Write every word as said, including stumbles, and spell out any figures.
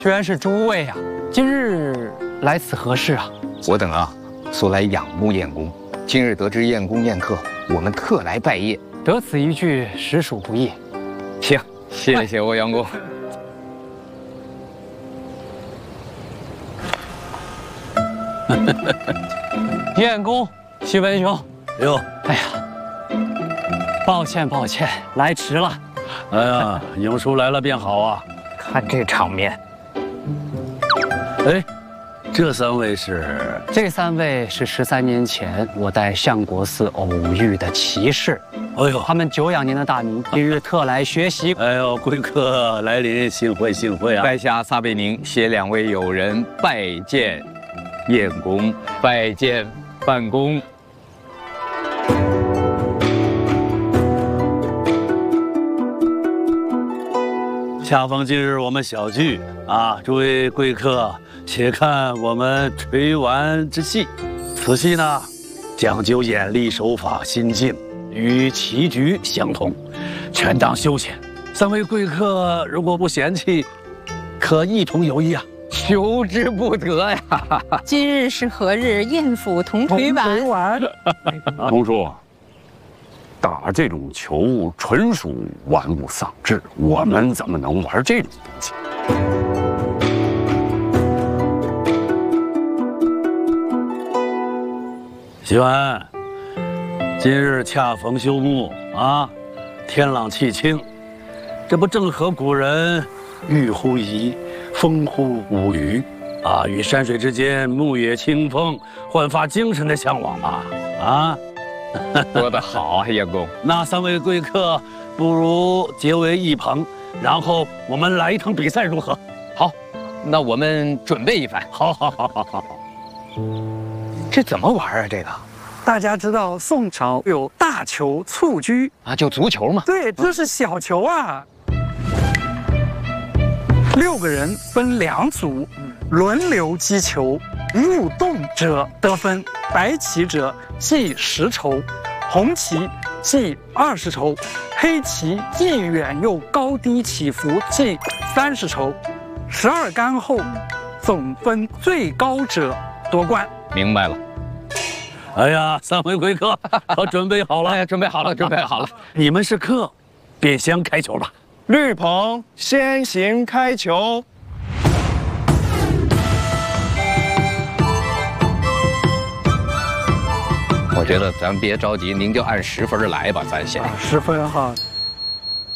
居然是诸位啊！今日来此何事啊？ 我等啊，素来仰慕晏公，今日得知晏公宴客，我们特来拜谒。 得此一聚，实属不易。 请，谢谢欧阳公。 晏公，西文兄， 哟， 哎呀，抱歉抱歉，来迟了。 哎呀，英叔来了便好啊。 看这场面。 哎，这三位是？ 这三位是十三年前我在相国寺偶遇的骑士。 哎呦， 他们久仰您的大名，今日特来学习。 哎呦，贵客来临，幸会幸会啊！ 在下撒贝宁携两位友人拜见晏公，拜见范公。 恰逢今日我们小聚啊，诸位贵客，且看我们垂玩之戏。此戏呢，讲究眼力手法心境，与棋局相同，全当休闲。三位贵客如果不嫌弃，可一同游艺啊？ 求之不得呀！ 今日是何日？宴府同垂玩。 公叔，打这种球纯属玩物丧志，我们怎么能玩这种东西？ 喜欢，今日恰逢休沐啊，天朗气清，这不正合古人寓乎沂，风乎舞雩啊，与山水之间牧野清风，焕发精神的向往嘛啊！ 说得好啊，晏公。 那三位贵客，不如结为一朋，然后我们来一场比赛如何？ 好，那我们准备一番。 好，好，好，好，好。 这怎么玩啊？这个？ 大家知道宋朝有大球蹴鞠啊，就足球嘛。 对，这是小球啊。六个人分两组，轮流击球，入洞者得分。白旗者计十筹，红旗计二十筹，黑旗既远又高低起伏计三十筹。十二杆后，总分最高者夺冠。 明白了。 哎呀，三位贵客，我准备好了。 哎呀，准备好了，准备好了。 你们是客，便先开球吧。 绿棚先行开球。 我觉得咱别着急，您就按十分来吧，咱先。 十分哈。